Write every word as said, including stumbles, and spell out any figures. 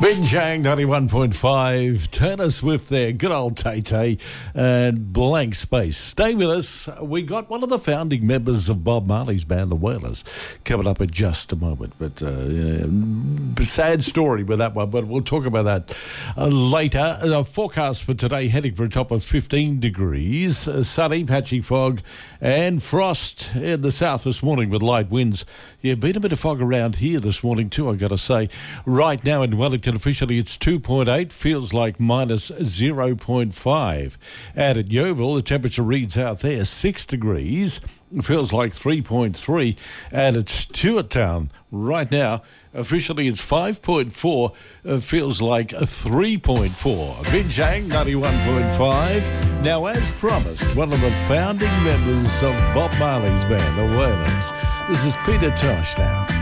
Binjang ninety-one point five, Taylor Swift there, good old Tay-Tay, and Blank Space. Stay with us. We got one of the founding members of Bob Marley's band, The Wailers, coming up in just a moment. But uh, yeah, sad story with that one, but we'll talk about that uh, later. Uh, forecast for today, heading for a top of fifteen degrees, uh, sunny, patchy fog, and frost in the south this morning with light winds. Yeah, been a bit of fog around here this morning too, I've got to say. Right now in Wellington, officially it's two point eight, feels like minus zero point five. And at Yeovil, the temperature reads out there six degrees, feels like three point three. And at Stewarttown, right now, officially it's five point four, uh, feels like three point four. Binjang ninety-one point five. Now, as promised, one of the founding members of Bob Marley's band, The Wailers. This is Peter Tosh now.